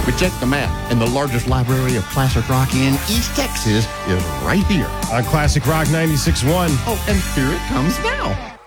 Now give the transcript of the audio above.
But check the map, and the largest library of classic rock in East Texas is right here. On Classic Rock 96.1. Oh, and here it comes now.